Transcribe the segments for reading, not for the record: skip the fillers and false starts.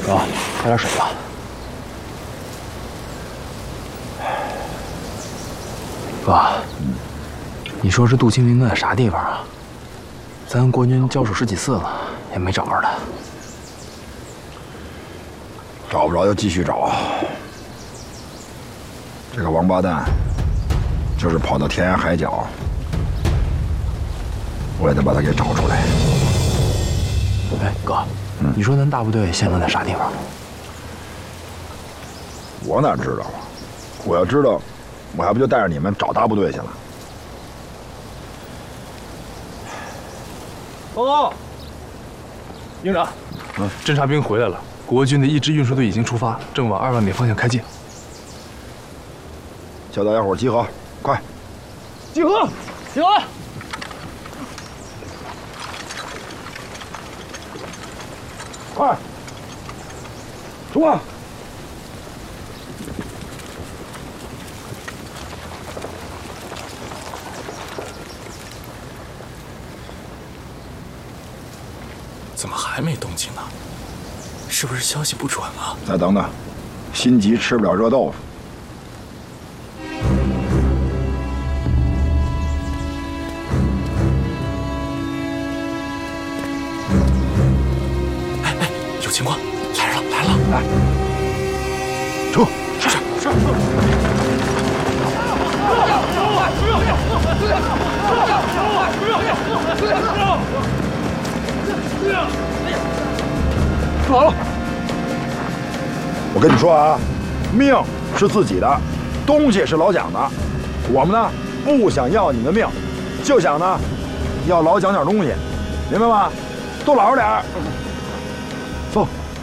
哥，喝点水吧。哥，你说这杜清明在啥地方啊？咱跟国军交手10几次了，也没找着他。 找不着就继续找。这个王八蛋，就是跑到天涯海角，我也得把他给找出来。 哎，哥，你说咱大部队现在在啥地方？ 我哪知道啊？我要知道，我还不就带着你们找大部队去了？ 报告，营长，侦察兵回来了，国军的一支运输队已经出发，正往2万米方向开进。 叫大家伙集合，快！ 集合，集合！ 快！出发！ 怎么还没动静呢？是不是消息不准啊？ 再等等，心急吃不了热豆腐。 有情况，来了来了！ 来，撤！ 是。 好了，我跟你说啊，命是自己的，东西是老蒋的。我们呢，不想要你们的命，就想呢，要老蒋点东西，明白吗？都老实点儿。走。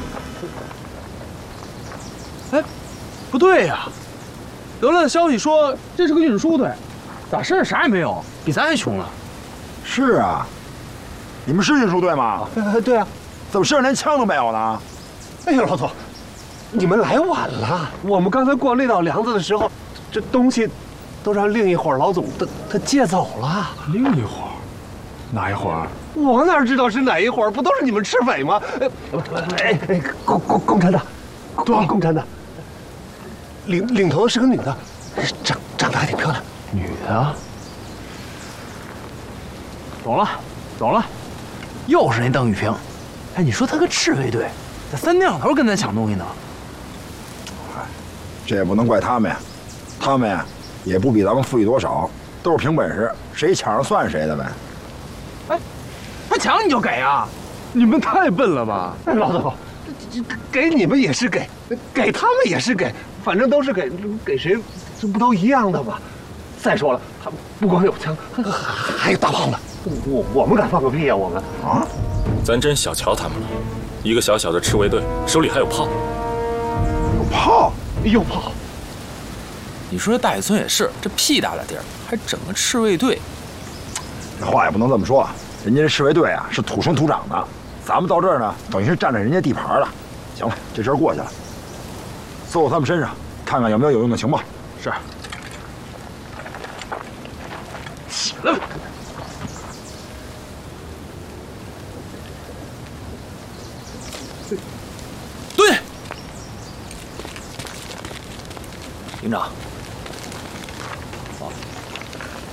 哎，不对呀，得来的消息说这是个运输队，咋身上啥也没有，比咱还穷啊？ 是啊，你们是运输队吗？ 对啊。 怎么身上连枪都没有呢？ 哎呀，老总，你们来晚了。我们刚才过那道梁子的时候，这东西都让另一伙老总他借走了。 另一伙？哪一伙？ 我哪知道是哪一伙？不都是你们赤匪吗？共产党，共产党。领头的是个女的，长得还挺漂亮。 女的？懂了，懂了，又是那邓玉萍。哎，你说他个赤卫队，在3天两头跟咱抢东西呢。 这也不能怪他们呀，他们呀也不比咱们富裕多少，都是凭本事，谁抢上算谁的呗。 哎，他抢你就给啊？ 你们太笨了吧！ 哎，老总，给你们也是给他们也是给，反正都是给谁，这不都一样的吗？再说了，他不光有枪，还有大炮呢。我们敢放个屁呀？我们啊！ 咱真小瞧他们了，一个小小的赤卫队，手里还有炮。 有炮？ 有炮！ 你说这大野村也是，这屁大的地儿，还整个赤卫队。 这话也不能这么说，人家这赤卫队啊是土生土长的，咱们到这儿呢，等于是占着人家地盘了。行了，这事儿过去了，搜搜他们身上，看看有没有用的情报。 是。 起来吧。 对，营长，